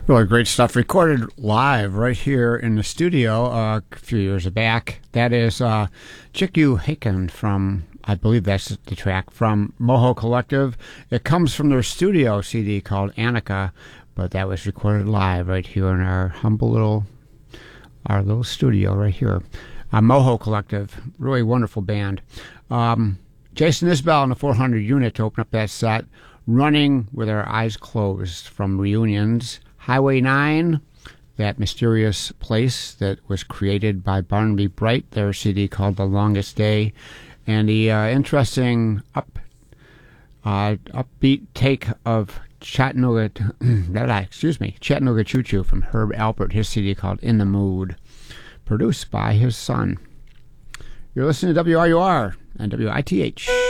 Really great stuff. Recorded live right here in the studio a few years back. That is Chikyu Haken from, I believe that's the track, from Moho Collective. It comes from their studio CD called Annika, but that was recorded live right here in our little studio right here. Moho Collective, really wonderful band. Jason Isbell and the 400 unit to open up that set. Running with Our Eyes Closed from Reunions. Highway 9, that mysterious place that was created by Barnaby Bright, their CD called The Longest Day, and the interesting upbeat take of Chattanooga Choo Choo from Herb Alpert, his CD called In the Mood, produced by his son. You're listening to WRUR and WITH.